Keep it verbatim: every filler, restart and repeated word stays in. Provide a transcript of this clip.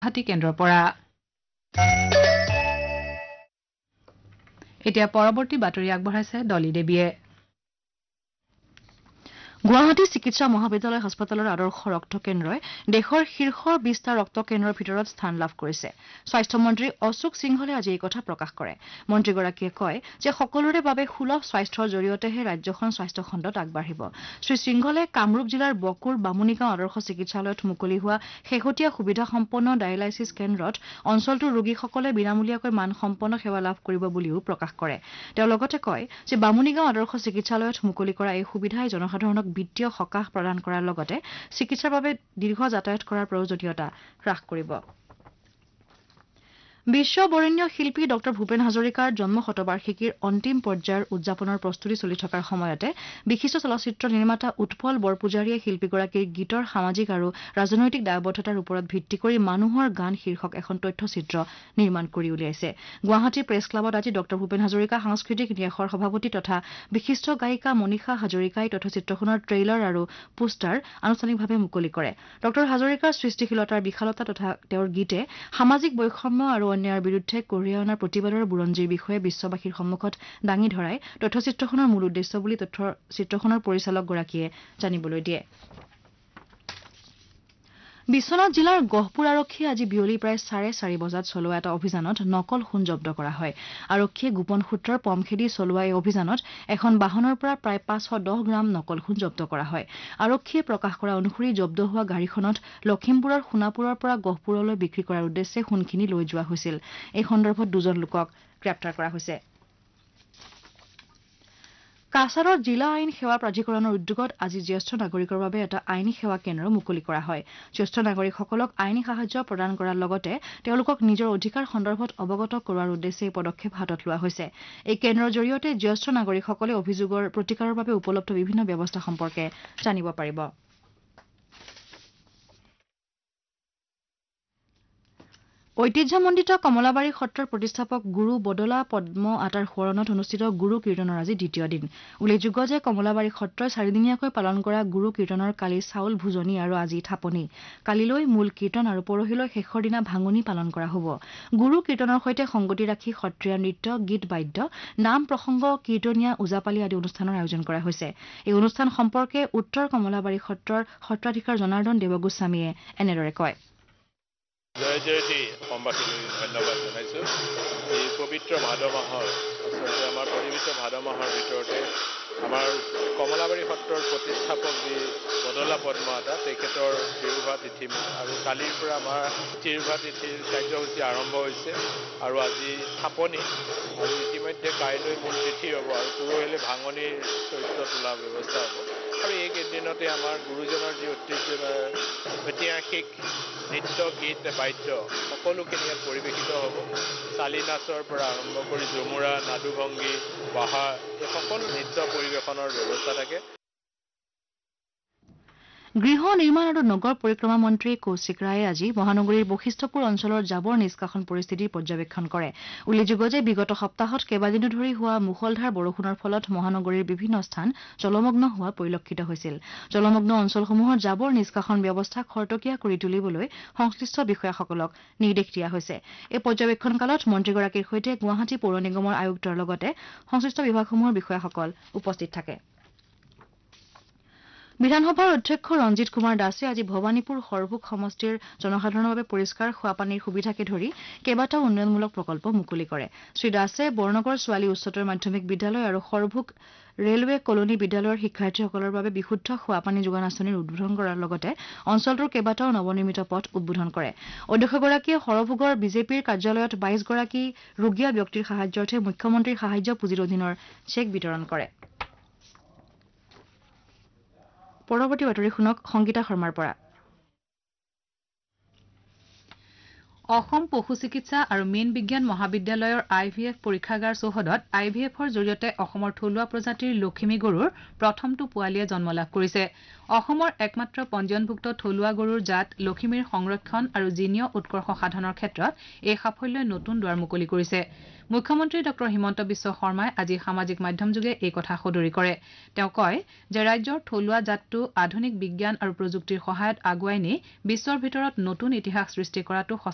গুৱাহাটী কেন্দ্ৰৰ পৰা এতিয়া পৰৱৰ্তী বাতৰি আগবঢ়াইছে ডলি দেৱীয়ে গুৱাহাটী চিকিৎসা মহাবিদ্যালয় হাস্পতালৰ আদৰ্শ ৰক্ত কেন্দ্ৰই দেশৰ শীৰ্ষ বিশটা ৰক্ত কেন্দ্ৰৰ ভিতৰত স্থান লাভ কৰিছে স্বাস্থ্যমন্ত্ৰী অশোক সিংহলে আজি এই কথা প্ৰকাশ কৰে মন্ত্ৰীগৰাকীয়ে কয় যে সকলোৰে বাবে সুলভ স্বাস্থ্যৰ জৰিয়তেহে ৰাজ্যখন স্বাস্থ্য খণ্ডত আগবাঢ়িব শ্ৰী সিংহলে কামৰূপ জিলাৰ বকুৰ বামুনিগাঁও আদৰ্শ চিকিৎসালয়ত মুকলি হোৱা শেহতীয়া সুবিধাসম্পন্ন ডায়েলাইচিছ কেন্দ্ৰত অঞ্চলটোৰ ৰোগীসকলে বিনামূলীয়াকৈ মানসম্পন্ন সেৱা লাভ কৰিব বুলিও প্ৰকাশ কৰে তেওঁ লগতে কয় যে বামুনিগাঁও আদৰ্শ চিকিৎসালয়ত মুকলি কৰা এই সুবিধাই জনসাধাৰণক বিত্তীয় সকাহ প্ৰদান কৰাৰ লগতে চিকিৎসাৰ বাবে দীৰ্ঘ যাতায়াত কৰাৰ প্ৰয়োজনীয়তা হ্ৰাস কৰিব বিশ্ব বৰেণ্য শিল্পী ড ভূপেন হাজৰিকাৰ জন্ম শতবাৰ্ষিকীৰ অন্তিম পৰ্যায়ৰ উদযাপনৰ প্ৰস্তুতি চলি থকাৰ সময়তে বিশিষ্ট চলচ্চিত্ৰ নিৰ্মাতা উৎপল বৰপূজাৰীয়ে শিল্পীগৰাকীৰ গীতৰ সামাজিক আৰু ৰাজনৈতিক দায়বদ্ধতাৰ ওপৰত ভিত্তি কৰি মানুহৰ গান শীৰ্ষক এখন তথ্যচিত্ৰ নিৰ্মাণ কৰি উলিয়াইছে গুৱাহাটী প্ৰেছ ক্লাবত আজি ড ভূপেন হাজৰিকা সাংস্কৃতিক ন্যাসৰ সভাপতি তথা বিশিষ্ট গায়িকা মনীষা হাজৰিকাই তথ্যচিত্ৰখনৰ ট্ৰেইলাৰ আৰু পোষ্টাৰ আনুষ্ঠানিকভাৱে মুকলি কৰে ড হাজৰিকাৰ সৃষ্টিশীলতাৰ বিশালতা তথা তেওঁৰ গীতে সামাজিক বৈষম্য আৰু অন্যায়ৰ বিৰুদ্ধে কঢ়িয়াই অনাৰ প্ৰতিবাদৰ বুৰঞ্জীৰ বিষয়ে বিশ্ববাসীৰ সন্মুখত দাঙি ধৰাই তথ্যচিত্ৰখনৰ মূল উদ্দেশ্য বুলি তথ্যচিত্ৰখনৰ পৰিচালকগৰাকীয়ে জানিবলৈ দিয়ে বিশ্বনাথ জিলাৰ গহপুৰ আৰক্ষীয়ে আজি বিয়লি প্ৰায় চাৰে চাৰি বজাত চলোৱা এটা অভিযানত নকল সোণ জব্দ কৰা হয় আৰক্ষীয়ে গোপন সূত্ৰৰ পম খেদি চলোৱা এই অভিযানত এখন বাহনৰ পৰা প্ৰায় পাঁচশ দহ গ্ৰাম নকল সোণ জব্দ কৰা হয় আৰক্ষীয়ে প্ৰকাশ কৰা অনুসৰি জব্দ হোৱা গাড়ীখনত লখিমপুৰৰ সোণাপুৰৰ পৰা গহপুৰলৈ বিক্ৰী কৰাৰ উদ্দেশ্যে সোণখিনি লৈ যোৱা হৈছিল এই সন্দৰ্ভত দুজন লোকক গ্ৰেপ্তাৰ কৰা হৈছে কাছাৰৰ জিলা আইন সেৱা প্ৰাধিকৰণৰ উদ্যোগত আজি জ্যেষ্ঠ নাগৰিকৰ বাবে এটা আইনী সেৱা কেন্দ্ৰ মুকলি কৰা হয় জ্যেষ্ঠ নাগৰিকসকলক আইনী সাহায্য প্ৰদান কৰাৰ লগতে তেওঁলোকক নিজৰ অধিকাৰ সন্দৰ্ভত অৱগত কৰোৱাৰ উদ্দেশ্যে এই পদক্ষেপ হাতত লোৱা হৈছে এই কেন্দ্ৰৰ জৰিয়তে জ্যেষ্ঠ নাগৰিকসকলে অভিযোগৰ প্ৰতিকাৰৰ বাবে উপলব্ধ বিভিন্ন ব্যৱস্থা সম্পৰ্কে জানিব পাৰিব ঐতিহ্যমণ্ডিত কমলাবাৰী সত্ৰৰ প্ৰতিষ্ঠাপক গুৰু বদলা পদ্ম আতাৰ সোঁৱৰণত অনুষ্ঠিত গুৰু কীৰ্তনৰ আজি দ্বিতীয় দিন উল্লেখযোগ্য যে কমলাবাৰী সত্ৰই চাৰিদিনীয়াকৈ পালন কৰা গুৰু কীৰ্তনৰ কালি চাউল ভোজনী আৰু আজি থাপনি কালিলৈ মূল কীৰ্তন আৰু পৰহিলৈ শেষৰ দিনা ভাঙনি পালন কৰা হ'ব গুৰু কীৰ্তনৰ সৈতে সংগতি ৰাখি সত্ৰীয়া নৃত্য গীত বাদ্য নাম প্ৰসংগ কীৰ্তনীয়া ওজাপালি আদি অনুষ্ঠানৰ আয়োজন কৰা হৈছে এই অনুষ্ঠান সম্পৰ্কে উত্তৰ কমলাবাৰী সত্ৰৰ সত্ৰাধিকাৰ জনাৰ্দন দেৱগোস্বামীয়ে এনেদৰে কয় জয় জয়তী অসমবাসীলৈ ধন্যবাদ জনাইছোঁ এই পবিত্ৰ ভাদ মাহৰ আচলতে আমাৰ পবিত্ৰ ভাদ মাহৰ ভিতৰতে আমাৰ কমলাবাৰী সত্ৰৰ প্ৰতিষ্ঠাপক যি বদলা পদ্ম আতা তেখেতৰ তিৰুভা তিথি আৰু কালিৰ পৰা আমাৰ তিৰুভা তিথিৰ কাৰ্যসূচী আৰম্ভ হৈছে আৰু আজি থাপনি আৰু ইতিমধ্যে কাইলৈ মূল তিথি হ'ব আৰু পৰহিলৈ ভাঙনিৰ চৰিত্ৰ তোলাৰ ব্যৱস্থা হ'ব আৰু এইকেইদিনতে আমাৰ গুৰুজনৰ যি ঐতিহ্য ঐতিহাসিক নৃত্য গীত বাদ্য সকলোখিনি ইয়াত পৰিৱেশিত হ'ব চালি নাচৰ পৰা আৰম্ভ কৰি ঝুমুৰা নাদুভংগী বাহা এই সকলো নৃত্য পৰিৱেশনৰ ব্যৱস্থা থাকে গৃহ নিৰ্মাণ আৰু নগৰ পৰিক্ৰমা মন্ত্ৰী কৌশিক ৰায়ে আজি মহানগৰীৰ বশিষ্ঠপুৰ অঞ্চলৰ জাবৰ নিষ্কাশন পৰিস্থিতিৰ পৰ্যবেক্ষণ কৰে উল্লেখযোগ্য যে বিগত সপ্তাহত কেইবাদিনো ধৰি হোৱা মুষলধাৰ বৰষুণৰ ফলত মহানগৰীৰ বিভিন্ন স্থান জলমগ্ন হোৱা পৰিলক্ষিত হৈছিল জলমগ্ন অঞ্চলসমূহৰ জাবৰ নিষ্কাশন ব্যৱস্থা খৰতকীয়া কৰি তুলিবলৈ সংশ্লিষ্ট বিষয়াসকলক নিৰ্দেশ দিয়া হৈছে এই পৰ্যবেক্ষণ কালত মন্ত্ৰীগৰাকীৰ সৈতে গুৱাহাটী পৌৰ নিগমৰ আয়ুক্তৰ লগতে সংশ্লিষ্ট বিভাগসমূহৰ বিষয়াসকল উপস্থিত থাকে বিধানসভাৰ অধ্যক্ষ ৰঞ্জিত কুমাৰ দাসে আজি ভৱানীপুৰ সৰভোগ সমষ্টিৰ জনসাধাৰণৰ বাবে পৰিষ্কাৰ খোৱাপানীৰ সুবিধাকে ধৰি কেইবাটাও উন্নয়নমূলক প্ৰকল্প মুকলি কৰে শ্ৰী দাসে বৰনগৰ ছোৱালী উচ্চতৰ মাধ্যমিক বিদ্যালয় আৰু সৰভোগ ৰেলৱে কলনী বিদ্যালয়ৰ শিক্ষাৰ্থীসকলৰ বাবে বিশুদ্ধ খোৱাপানী যোগান আঁচনিৰ উদ্বোধন কৰাৰ লগতে অঞ্চলটোৰ কেইবাটাও নৱনিৰ্মিত পথ উদ্বোধন কৰে অধ্যক্ষগৰাকীয়ে সৰভোগৰ বিজেপিৰ কাৰ্যালয়ত বাইশ গৰাকী ৰোগীয়া ব্যক্তিৰ সাহায্যাৰ্থে মুখ্যমন্ত্ৰীৰ সাহায্য পুঁজিৰ অধীনৰ চেক বিতৰণ কৰে পৰৱৰ্তী বাতৰি শুনক সংগীতা শৰ্মাৰ পৰা অসম পশু চিকিৎসা আৰু মীন বিজ্ঞান মহাবিদ্যালয়ৰ আই ভি এফ পৰীক্ষাগাৰ চৌহদত আই ভি এফৰ জৰিয়তে অসমৰ থলুৱা প্ৰজাতিৰ লখিমী গৰুৰ প্ৰথমটো পোৱালীয়ে জন্ম লাভ কৰিছে অসমৰ একমাত্ৰ পঞ্জীয়নভুক্ত থলুৱা গৰুৰ জাত লখিমীৰ সংৰক্ষণ আৰু জিনীয় উৎকৰ্ষ সাধনৰ ক্ষেত্ৰত এই সাফল্যই নতুন দুৱাৰ মুকলি কৰিছে মুখ্যমন্ত্ৰী ড হিমন্ত বিশ্ব শৰ্মাই আজি সামাজিক মাধ্যমযোগে এই কথা সদৰি কৰে তেওঁ কয় যে ৰাজ্যৰ থলুৱা জাতটো আধুনিক বিজ্ঞান আৰু প্ৰযুক্তিৰ সহায়ত আগুৱাই নি বিশ্বৰ ভিতৰত নতুন ইতিহাস সৃষ্টি কৰাটো